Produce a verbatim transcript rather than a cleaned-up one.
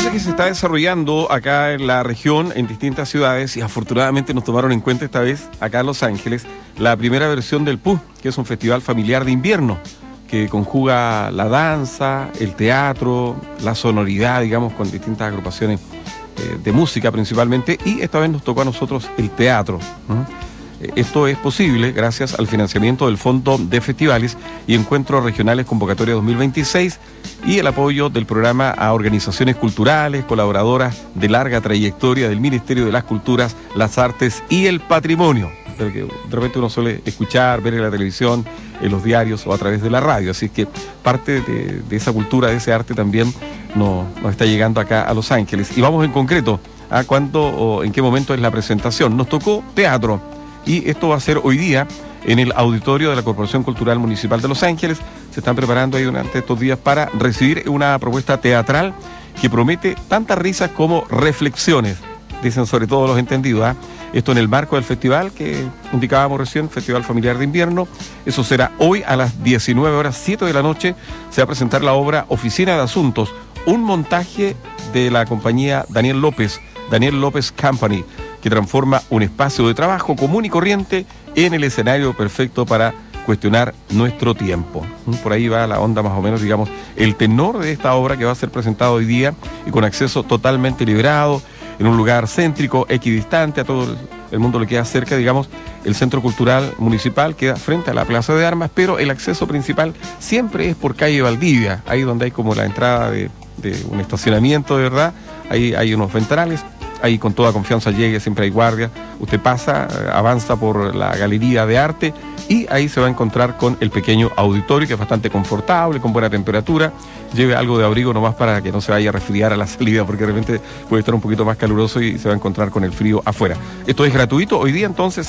cosa que se está desarrollando acá en la región, en distintas ciudades, y afortunadamente nos tomaron en cuenta esta vez, acá en Los Ángeles, la primera versión del P U, que es un festival familiar de invierno, que conjuga la danza, el teatro, la sonoridad, digamos, con distintas agrupaciones eh, de música principalmente, y esta vez nos tocó a nosotros el teatro. ¿no? Esto es posible gracias al financiamiento del Fondo de Festivales y Encuentros Regionales Convocatoria dos mil veintiséis y el apoyo del programa a organizaciones culturales, colaboradoras de larga trayectoria del Ministerio de las Culturas, las Artes y el Patrimonio, del que de repente uno suele escuchar, ver en la televisión, en los diarios o a través de la radio. Así que parte de, de esa cultura, de ese arte también nos, nos está llegando acá a Los Ángeles. Y vamos en concreto a cuándo o en qué momento es la presentación. Nos tocó teatro. Y esto va a ser hoy día en el auditorio de la Corporación Cultural Municipal de Los Ángeles. Se están preparando ahí durante estos días para recibir una propuesta teatral que promete tantas risas como reflexiones, dicen sobre todo los entendidos. ¿eh? Esto en el marco del festival que indicábamos recién, Festival Familiar de Invierno. Eso será hoy a las diecinueve horas, siete de la noche. Se va a presentar la obra Oficina de Asuntos, un montaje de la compañía Daniel López, Daniel López Company, que transforma un espacio de trabajo común y corriente en el escenario perfecto para cuestionar nuestro tiempo. Por ahí va la onda más o menos, digamos, el tenor de esta obra que va a ser presentada hoy día y con acceso totalmente liberado, en un lugar céntrico, equidistante, a todo el mundo le queda cerca, digamos, el Centro Cultural Municipal queda frente a la Plaza de Armas, pero el acceso principal siempre es por calle Valdivia, ahí donde hay como la entrada de, de un estacionamiento, de verdad, ahí hay unos ventanales. Ahí con toda confianza llegue, siempre hay guardia. Usted pasa, avanza por la galería de arte y ahí se va a encontrar con el pequeño auditorio, que es bastante confortable, con buena temperatura. Lleve algo de abrigo nomás para que no se vaya a resfriar a la salida, porque de repente puede estar un poquito más caluroso y se va a encontrar con el frío afuera. Esto es gratuito hoy día, entonces.